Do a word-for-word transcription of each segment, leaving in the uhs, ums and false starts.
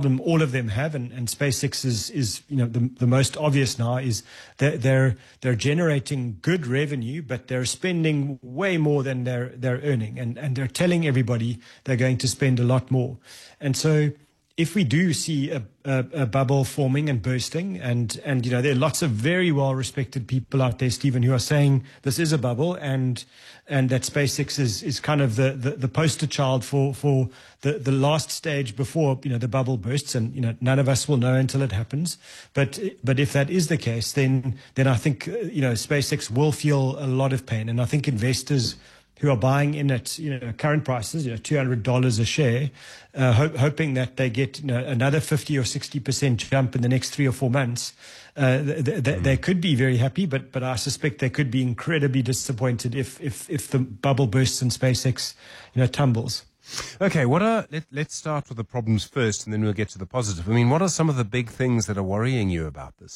problem all of them have, and, and SpaceX is, is you know, the, the most obvious now, is that they're they're generating good revenue, but they're spending way more than they're they're earning, and, and they're telling everybody they're going to spend a lot more. And so if we do see a, a, a bubble forming and bursting, and, and, you know, there are lots of very well-respected people out there, Stephen, who are saying this is a bubble, and and that SpaceX is, is kind of the, the, the poster child for, for the, the last stage before, you know, the bubble bursts. And, you know, none of us will know until it happens. But but if that is the case, then then I think, you know, SpaceX will feel a lot of pain. And I think investors who are buying in at, you know, current prices, you know, two hundred dollars a share, uh, ho- hoping that they get, you know, another fifty or sixty percent jump in the next three or four months, uh, th- th- mm. they could be very happy, but but I suspect they could be incredibly disappointed if if if the bubble bursts and SpaceX, you know, tumbles. Okay, what are let, let's start with the problems first, and then we'll get to the positive. I mean, what are some of the big things that are worrying you about this?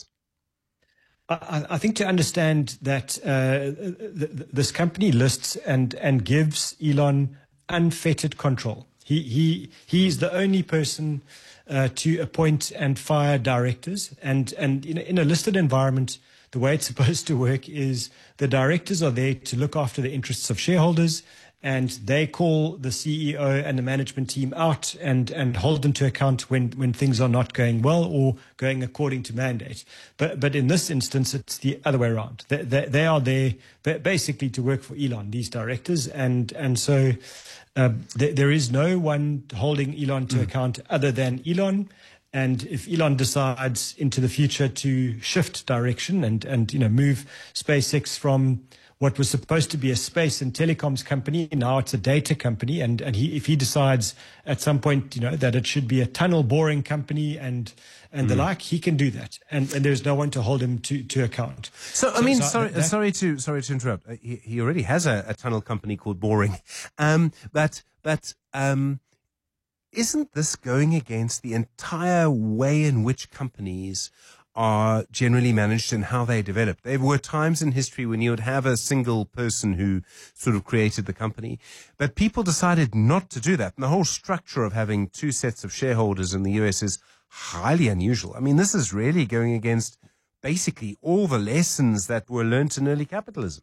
I, I think to understand that uh, th- th- this company lists and, and gives Elon unfettered control. He he he's the only person uh, to appoint and fire directors. And and in a, in a listed environment, the way it's supposed to work is the directors are there to look after the interests of shareholders, and they call the C E O and the management team out and, and hold them to account when, when things are not going well or going according to mandate. But but in this instance, it's the other way around. They, they, they are there basically to work for Elon, these directors, and and so uh, th- there is no one holding Elon to mm. account other than Elon. And if Elon decides into the future to shift direction and, and you know move SpaceX from what was supposed to be a space and telecoms company, now it's a data company, and, and he if he decides at some point, you know, that it should be a tunnel boring company and and mm. the like, he can do that, and, and there's no one to hold him to, to account. So, so I mean, so sorry, that, sorry to sorry to interrupt. He, he already has a, a tunnel company called Boring, um, but but um, isn't this going against the entire way in which companies are generally managed and how they develop? There were times in history when you would have a single person who sort of created the company, but people decided not to do that. And the whole structure of having two sets of shareholders in the U S is highly unusual. I mean, this is really going against basically all the lessons that were learnt in early capitalism.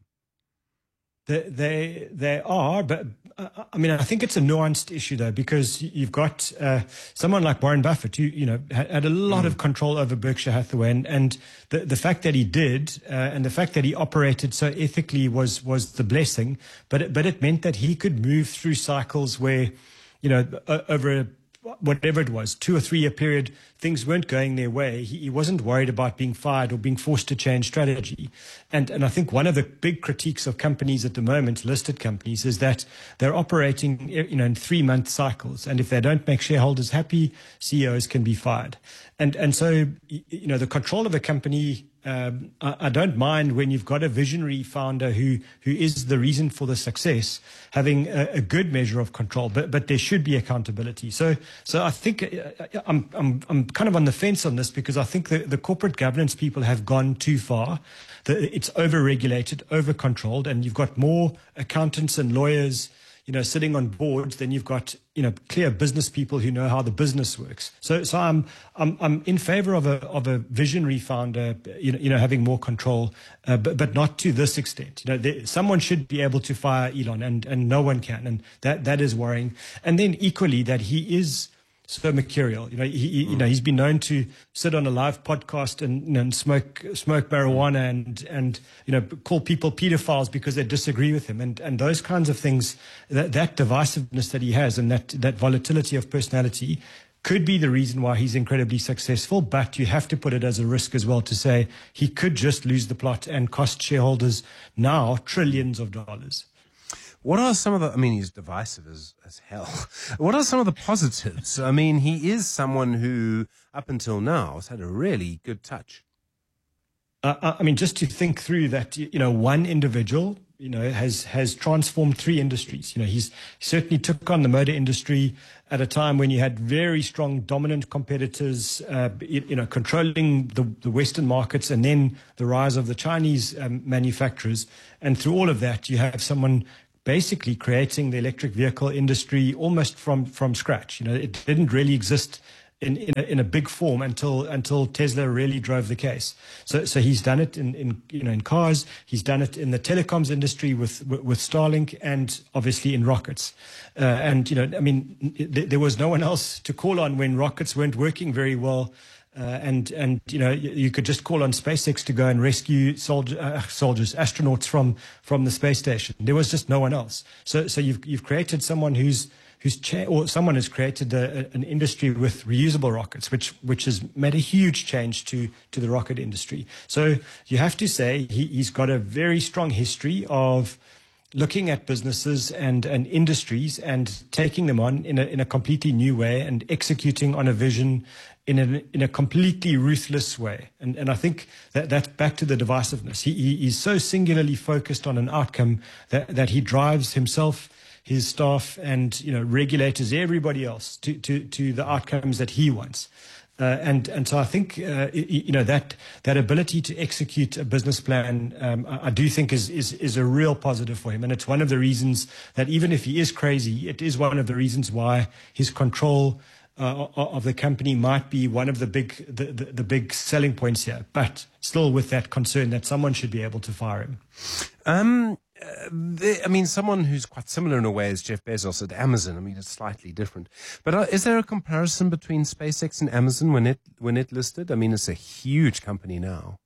They, they they are, but uh, I mean, I think it's a nuanced issue though, because you've got uh, someone like Warren Buffett, who you know had, had a lot mm. of control over Berkshire Hathaway, and, and the the fact that he did, uh, and the fact that he operated so ethically was was the blessing. But it, but it meant that he could move through cycles where, you know, over a whatever it was, two or three year period, things weren't going their way. He, he wasn't worried about being fired or being forced to change strategy. And and I think one of the big critiques of companies at the moment, listed companies, is that they're operating, you know, in three month cycles. And if they don't make shareholders happy, C E Os can be fired. And and so, you know, the control of a company, um, I, I don't mind when you've got a visionary founder who who is the reason for the success, having a, a good measure of control, but but there should be accountability. So so I think I'm I'm I'm kind of on the fence on this, because I think the, the corporate governance people have gone too far. The, it's over-regulated, over-controlled, and you've got more accountants and lawyers, you know, sitting on boards than you've got, you know, clear business people who know how the business works. So, so I'm, I'm, I'm in favor of a, of a visionary founder, you know, you know, having more control, uh, but, but not to this extent. You know, there, someone should be able to fire Elon, and, and no one can, and that, that is worrying. And then equally that he is so mercurial. You know, he, he, you know, he's been known to sit on a live podcast and, you know, and smoke smoke marijuana and and you know call people pedophiles because they disagree with him, and and those kinds of things. That, that divisiveness that he has, and that that volatility of personality, could be the reason why he's incredibly successful. But you have to put it as a risk as well, to say he could just lose the plot and cost shareholders now trillions of dollars. What are some of the, I mean, he's divisive as, as hell. What are some of the positives? I mean, he is someone who, up until now, has had a really good touch. Uh, I mean, just to think through that, you know, one individual, you know, has, has transformed three industries. You know, he's he certainly took on the motor industry at a time when you had very strong dominant competitors, uh, you, you know, controlling the, the Western markets, and then the rise of the Chinese um, manufacturers. And through all of that, you have someone basically creating the electric vehicle industry almost from, from scratch. You know, it didn't really exist in in a, in a big form until until Tesla really drove the case. So so he's done it in, in you know in cars. He's done it in the telecoms industry with with Starlink, and obviously in rockets. Uh, and you know, I mean, th- there was no one else to call on when rockets weren't working very well. Uh, and, and, you know, you, you could just call on SpaceX to go and rescue soldier, uh, soldiers, astronauts from, from the space station. There was just no one else. So, so you've, you've created someone who's, who's, cha- or someone has created a, a, an industry with reusable rockets, which, which has made a huge change to, to the rocket industry. So you have to say he, he's got a very strong history of looking at businesses and, and industries and taking them on in a, in a completely new way and executing on a vision in a, in a completely ruthless way. And, and I think that that's back to the divisiveness. He, he, he's so singularly focused on an outcome that, that he drives himself, his staff, and, you know, regulators, everybody else to, to, to the outcomes that he wants. Uh, and and so I think uh, you know that that ability to execute a business plan, um, I, I do think is, is is a real positive for him, and it's one of the reasons that even if he is crazy, it is one of the reasons why his control uh, of the company might be one of the big the, the, the big selling points here. But still, with that concern that someone should be able to fire him. Um. Uh, the, I mean, someone who's quite similar in a way as Jeff Bezos at Amazon. I mean, it's slightly different. But uh, is there a comparison between SpaceX and Amazon when it when it listed? I mean, it's a huge company now.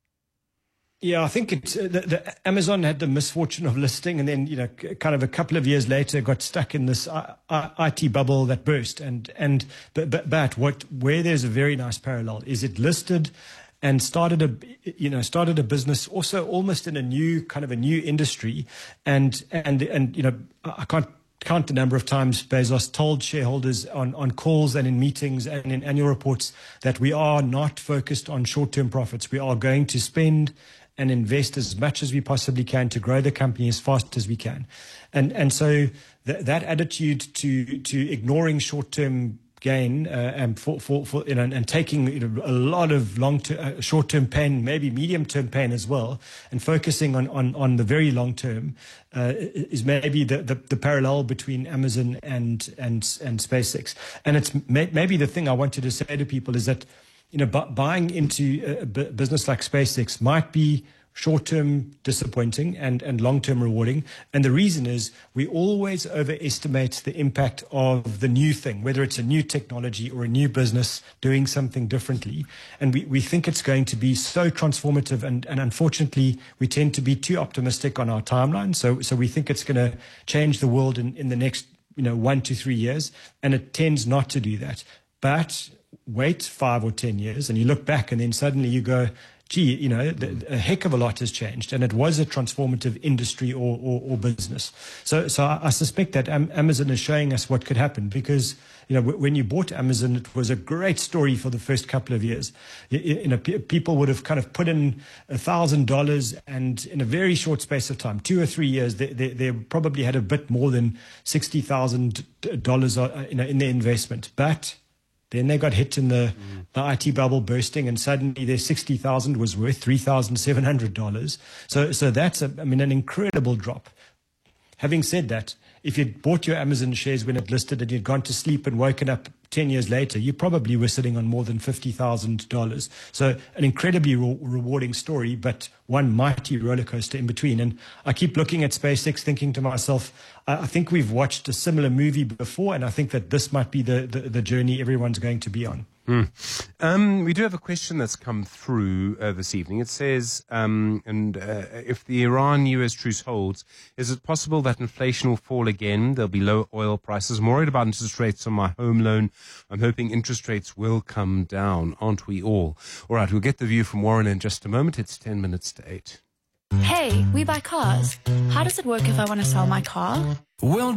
Yeah, I think it's, uh, the, the Amazon had the misfortune of listing, and then, you know, c- kind of a couple of years later got stuck in this I, I, I T bubble that burst. And and but, but but what where there's a very nice parallel is it listed and started a you know started a business also almost in a new kind of a new industry, and and and you know I can't count the number of times Bezos told shareholders on on calls and in meetings and in annual reports that we are not focused on short-term profits. We are going to spend and invest as much as we possibly can to grow the company as fast as we can, and and so th- that attitude to to ignoring short-term gain uh, and for, for, for you know and taking you know, a lot of long term, uh, short term pain, maybe medium term pain as well, and focusing on on, on the very long term uh, is maybe the, the, the parallel between Amazon and and and SpaceX. And it's may, maybe the thing I wanted to say to people is that you know bu- buying into a b- business like SpaceX might be short-term disappointing and, and long-term rewarding. And the reason is we always overestimate the impact of the new thing, whether it's a new technology or a new business doing something differently. And we, we think it's going to be so transformative. And, and unfortunately, we tend to be too optimistic on our timeline. So, so we think it's going to change the world in, in the next, you know, one to three years. And it tends not to do that. But wait five or ten years and you look back and then suddenly you go, gee, you know, the, a heck of a lot has changed, and it was a transformative industry or, or, or business. So, so I, I suspect that Am- Amazon is showing us what could happen because, you know, w- when you bought Amazon, it was a great story for the first couple of years. You, you know, p- people would have kind of put in a thousand dollars, and in a very short space of time, two or three years, they, they, they probably had a bit more than sixty thousand dollars, uh, you know, in their investment, but then they got hit in the, mm. the I T bubble bursting, and suddenly their sixty thousand was worth three thousand seven hundred dollars. So, so that's a, I mean, an incredible drop. Having said that, if you'd bought your Amazon shares when it listed and you'd gone to sleep and woken up ten years later, you probably were sitting on more than fifty thousand dollars. So an incredibly re- rewarding story, but one mighty roller coaster in between. And I keep looking at SpaceX thinking to myself, I, I think we've watched a similar movie before, and I think that this might be the, the, the journey everyone's going to be on. Mm. Um, we do have a question that's come through uh, this evening. It says, um, and uh, if the Iran-U S truce holds, is it possible that inflation will fall again? There'll be low oil prices. I'm worried about interest rates on my home loan. I'm hoping interest rates will come down, aren't we all? All right, we'll get the view from Warren in just a moment. It's ten minutes to eight. Hey, we buy cars. How does it work if I want to sell my car? Well